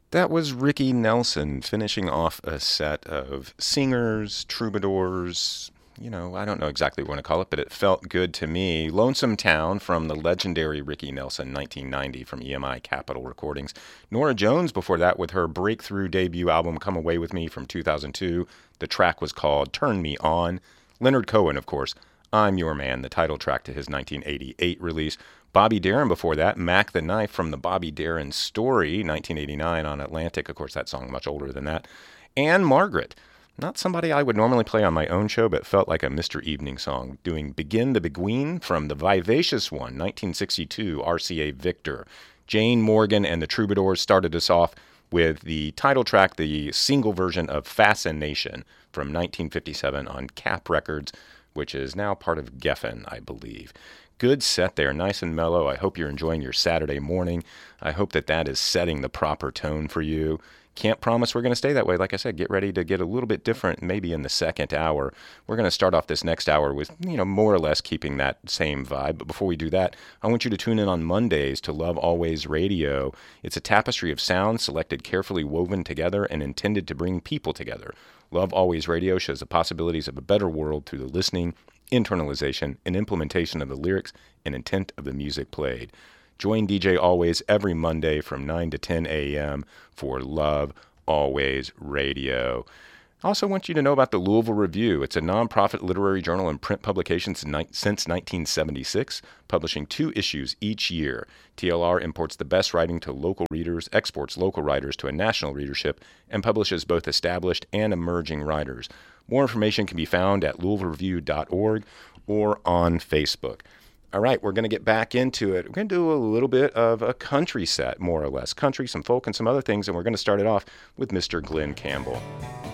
That was Ricky Nelson finishing off a set of singers, troubadours. I don't know exactly what you want to call it, but it felt good to me. Lonesome Town from the legendary Ricky Nelson, 1990, from EMI Capitol Recordings. Norah Jones before that with her breakthrough debut album, Come Away With Me, from 2002. The track was called Turn Me On. Leonard Cohen, of course, I'm Your Man, the title track to his 1988 release. Bobby Darin before that, Mac the Knife from the Bobby Darin Story, 1989 on Atlantic. Of course, that song much older than that. And Margaret, not somebody I would normally play on my own show, but felt like a Mr. Evening song, doing Begin the Beguine from the Vivacious One, 1962, RCA Victor. Jane Morgan and the Troubadours started us off with the title track, the single version of Fascination from 1957 on Cap Records, which is now part of Geffen, I believe. Good set there, nice and mellow. I hope you're enjoying your Saturday morning. I hope that is setting the proper tone for you. Can't promise we're going to stay that way. Like I said, get ready to get a little bit different maybe in the second hour. We're going to start off this next hour with, more or less keeping that same vibe. But before we do that, I want you to tune in on Mondays to Love Always Radio. It's a tapestry of sounds selected, carefully woven together, and intended to bring people together. Love Always Radio shows the possibilities of a better world through the listening, internalization, and implementation of the lyrics and intent of the music played. Join DJ Always every Monday from 9 to 10 a.m. for Love Always Radio. I also want you to know about the Louisville Review. It's a nonprofit literary journal and print publication since 1976, publishing 2 issues each year. TLR imports the best writing to local readers, exports local writers to a national readership, and publishes both established and emerging writers. More information can be found at louisvillereview.org or on Facebook. All right, we're going to get back into it. We're going to do a little bit of a country set, more or less. Country, some folk, and some other things, and we're going to start it off with Mr. Glenn Campbell.